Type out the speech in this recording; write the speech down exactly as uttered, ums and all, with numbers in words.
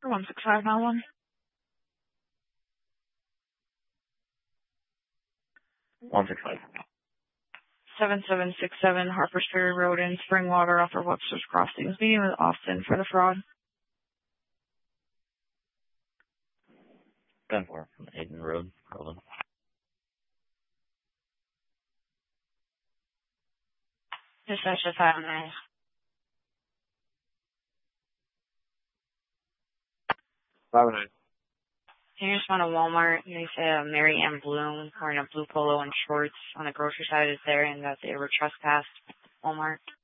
one six five nine one. one six five. seven seven six seven Harper Street Road in Springwater off of Webster's Crossings. Meeting with Austin for the fraud. ten four from Aiden Road, Roland. Dispatch just five nine. five nine. You just want a Walmart. They say uh, Mary Ann Bloom wearing a blue polo and shorts on the grocery side is there and that they were trespassed. Walmart.